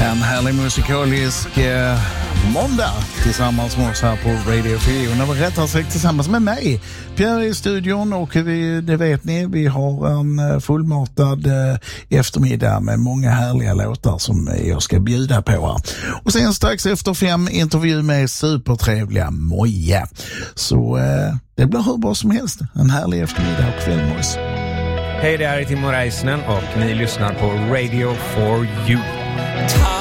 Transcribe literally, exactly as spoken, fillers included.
En härlig musikalisk eh, måndag tillsammans med oss här på Radio fyra. Och rättare sagt tillsammans med mig, Pierre i studion. Och vi, det vet ni, vi har en fullmatad eh, eftermiddag med många härliga låtar som jag ska bjuda på här. Och sen strax efter fem intervju med supertrevliga Moja. Så eh, det blir hur bra som helst. En härlig eftermiddag och kväll med oss. Hej, det här är Timo Räisänen och ni lyssnar på Radio for You.